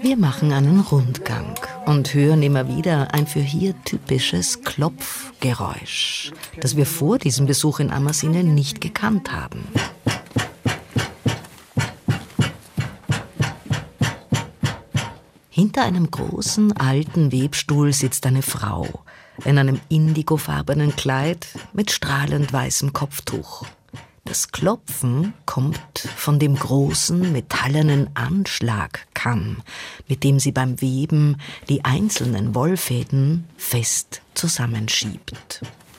Wir machen einen Rundgang und hören immer wieder ein für hier typisches Klopfgeräusch, das wir vor diesem Besuch in Ammersine nicht gekannt haben. Hinter einem großen, alten Webstuhl sitzt eine Frau in einem indigofarbenen Kleid mit strahlend weißem Kopftuch. Das Klopfen kommt von dem großen, metallenen Anschlagkamm, mit dem sie beim Weben die einzelnen Wollfäden fest zusammenschiebt.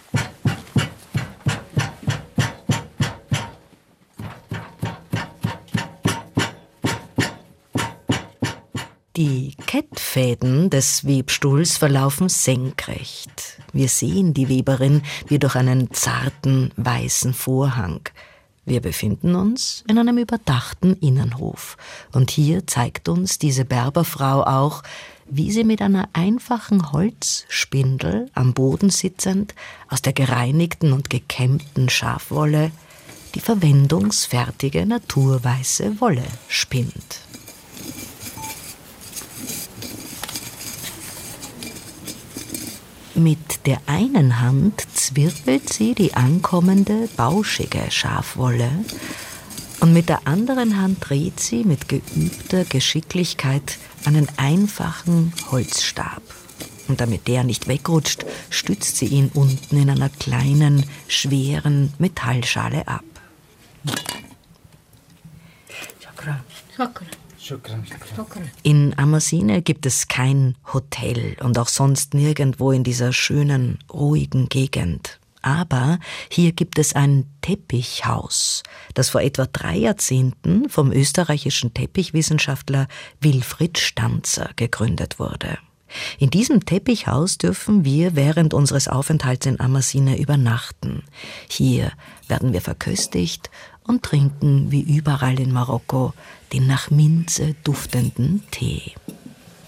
Die Kettfäden des Webstuhls verlaufen senkrecht. Wir sehen die Weberin wie durch einen zarten, weißen Vorhang. Wir befinden uns in einem überdachten Innenhof. Und hier zeigt uns diese Berberfrau auch, wie sie mit einer einfachen Holzspindel am Boden sitzend aus der gereinigten und gekämmten Schafwolle die verwendungsfertige naturweiße Wolle spinnt. Mit der einen Hand zwirbelt sie die ankommende, bauschige Schafwolle und mit der anderen Hand dreht sie mit geübter Geschicklichkeit einen einfachen Holzstab. Und damit der nicht wegrutscht, stützt sie ihn unten in einer kleinen, schweren Metallschale ab. In Ammersine gibt es kein Hotel und auch sonst nirgendwo in dieser schönen, ruhigen Gegend. Aber hier gibt es ein Teppichhaus, das vor etwa 3 Jahrzehnten vom österreichischen Teppichwissenschaftler Wilfried Stanzer gegründet wurde. In diesem Teppichhaus dürfen wir während unseres Aufenthalts in Ammersine übernachten. Hier werden wir verköstigt und trinken wie überall in Marokko den nach Minze duftenden Tee.